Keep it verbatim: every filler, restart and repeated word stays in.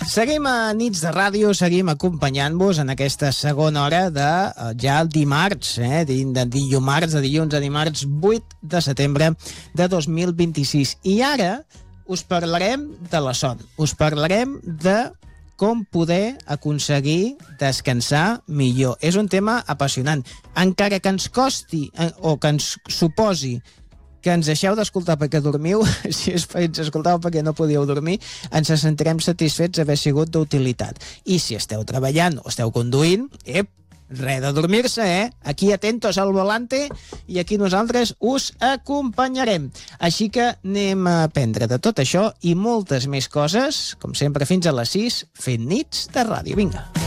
Seguim a Nits de Ràdio, seguim acompanyant-vos en aquesta segona hora de ja el dimarts, eh? de dilluns, de dilluns a dimarts vuit de setembre de dos mil vint-i-sis. I ara us parlarem de la son, us parlarem de com poder aconseguir descansar millor. És un tema apassionant. Encara que ens costi o que ens suposi que ens deixeu d'escoltar perquè dormiu, si es ens escoltàveu perquè no podíeu dormir, ens sentirem satisfets d'haver sigut d'utilitat. I si esteu treballant o esteu conduint, ep, res de dormir-se, eh? Aquí atentos al volante i aquí nosaltres us acompanyarem. Així que anem a aprendre de tot això i moltes més coses, com sempre fins a les sis, fent Nits de Ràdio. Vinga.